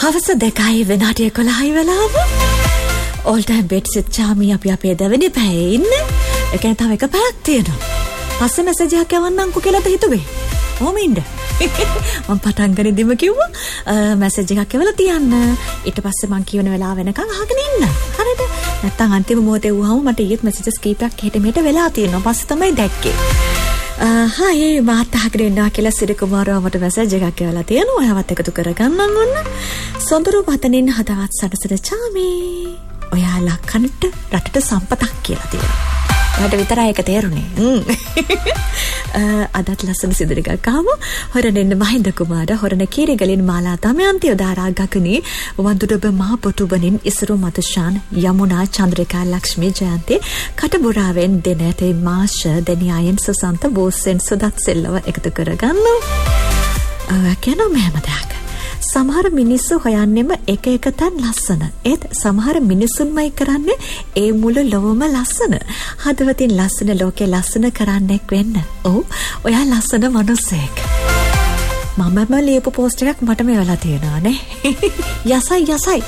හවස 2 විනාඩි 11 වෙලාව. all time bets චාමි අපි අපේ දෙවෙනි පැයේ ඉන්නේ. ඒ කියන්නේ තව එක පැයක් තියෙනවා. පස්සේ මැසේජ් එකක් යවන්නම්කෝ කියලාද හිතුවේ. කොහොම ඉන්න. මම පටන් ගනිද්දිම කිව්වා මැසේජ් එකක් එවලා තියන්න. ඊට පස්සේ මම කියවන වෙලාව වෙනකන් අහගෙන ඉන්න. හරිද? නැත්තම් අන්තිම මොහොතේ වුණාම මට ඊයේත් මැසේජස් කීපයක් එහෙට මෙහෙට වෙලා තියෙනවා. පස්සේ තමයි දැක්කේ. හායි මාත් අහගෙන ඉන්නවා කියලා සිරි කුමාරව මට මැසේජ් එකක් එවලා තියෙනවා. ඔයාවත් එකතු කරගන්නම් ඔන්න. සොඳුරු පතනින් හදවත් සඩසඩ චාමි. ඔයාලා කනට රටට සම්පතක් කියලා තියෙනවා. ඔයාට විතරයි ඒක තේරුනේ. අදත් ලස්සන සිදුරු එකක් ආවෝ. හොරනෙන්න මහින්ද කුමාර හොරන කීරිගලින් මාලා තමයන්ති උදාරා ගකනි වඳුඩබ මහ පොටුබනින් ඉසරු මතුෂාන් යමුනා චන්ද්‍රිකා ලක්ෂ්මී ජයන්ති කටබුරාවෙන් දෙනැතේ මාෂ දෙනියායන් සුසන්ත බෝසෙන් සුදත් සෙල්ලව එකතු කරගන්නවා. කියනවා මෙහෙම දෙයක්. සමහර මිනිස්සු හොයන්නෙම එක එක තැන් ලස්සන. ඒත් සමහර මිනිසුන්මයි කරන්නේ ඒ මුළු ලොවම ලස්සන. හදවතින් ලස්සන ලෝකේ ලස්සන කරන්නෙක් වෙන්න. ඔව් ඔයා ලස්සන මිනිසෙක්. මමම ලියපු පෝස්ට් එකක් මට මෙවලා තියෙනවා නේ. යසයි.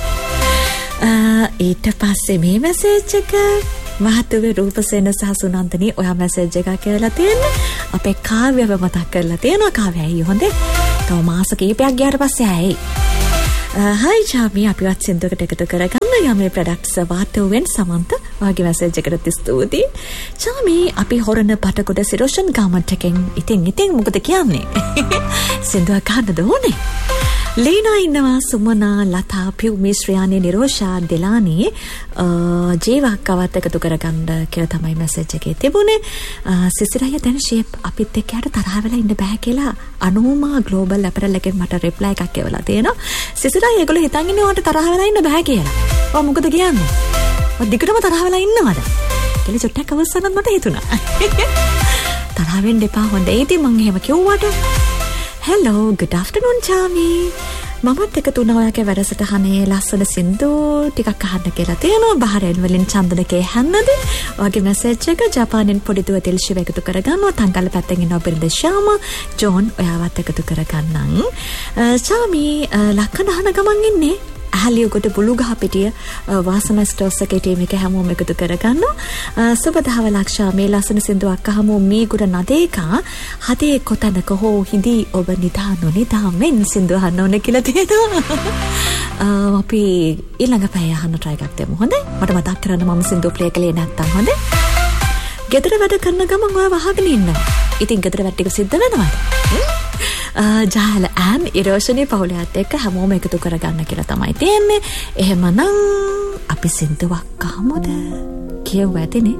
ඊට පස්සේ මේ මැසේජ් එක මහතුවේ රූපසේන සහ සුනන්දනි ඔයා මැසේජ් එකක් කියලා තියෙන්නේ. අපේ කාව්‍යව මතක් කරලා තියෙනවා. කාව්‍යයි හොඳේ. තව මාස කීපයක් ගියාට පස්සේ ඇයි. හයි චාමි අපිවත් සින්දුවකට එකතු කරගන්න යමේ ප්‍රොඩක්ට්ස් වාටෝවෙන් සමන්ත වාගේ මැසේජ් එකකට ස්තුතියි. චාමි අපි හොරන පටකොඩ සිරෝෂන් ගාමන්ට් එකෙන් ඉතින් මොකද කියන්නේ? සින්දුවක් අහන්නද ඕනේ? ලීනා ඉන්නවා සුමනා ලතා පියුමි ශ්‍රියානි නිරෝෂා දෙලානි ජීවක්කවත් එකතු කරගන්න කියලා තමයි මැසේජ් එකේ තිබුණේ. සිසිරය දැන් ෂේප් අපිත් එක්ක යට තරහ වෙලා ඉන්න බෑ කියලා අනුමා ග්ලෝබල් අපරල් එකෙන් මට රිප්ලයි එකක් එවලා තියෙනවා. සිසිරය ඒගොල්ලෝ හිතන් ඉන්නේ ඔයාට තරහ වෙලා ඉන්න බෑ කියලා. ඔව් මොකද කියන්නේ? ඔය දිගටම තරහ වෙලා ඉන්නවද? කියලා චුට්ටක් අවසනත් මට හිතුණා. තරහ වෙන්න එපා හොඳයි. ඉතින් මං එහෙම කිව්වට hello good afternoon chami මමත් එකතු වුණා ඔයාගේ වැඩසටහනේ ලස්සන සින්දු ටිකක් අහන්න කියලා තියෙනවා. බහරෙන් වලින් චන්දනකේ හැන්නද ඔයාගේ මැසේජ් එක ජපානෙන් පොඩි දුව තෙල්ෂිව එකතු කරගන්නවා. තංගල පැත්තෙන් ඉන්නවා බිරිඳ ශාම ජෝන් ඔයාවත් එකතු කරගන්නම්. chami ලක්කන අහන ගමන් ඉන්නේ අහලියකට බුළු ගහ පිටිය වාසනා ස්ටෝර්ස් එකේ ටීම් එක හැමෝම එකතු කරගන්නවා. සුබදහව ලක්ෂා මේ ලස්සන සින්දුවක් අහමු මීගුඩ නදේකා හදේ කොතනක හෝ හිඳි ඔබ නිදා මෙන් සින්දුව අහන්න ඕනේ කියලා තියෙනවා. අපි ඊළඟ පැය අහන්න try එකක් දෙමු. හොඳයි? මට මතක් කරන්න මම සින්දුව ප්ලේ කළේ නැත්තම් හොඳයි? ගෙදර වැඩ කරන ගමන් ඔයා වහගෙන ඉන්නවා. ඉතින් ගෙදර වැඩ ටික සිද්ධ වෙනවද? ජාල ඇන් ඉරෝෂණී පවුලයත් එක්ක හැමෝම එකතු කරගන්න කියලා තමයි තියෙන්නේ. එහෙමනම් අපි සින්දුවක් අහමුද? කියව ඇතිනේ.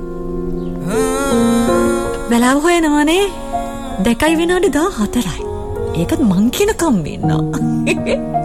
වෙලාව හොයනවනේ 2 විනාඩි 14යි. ඒකත් මං කියන කම් ඉන්නවා.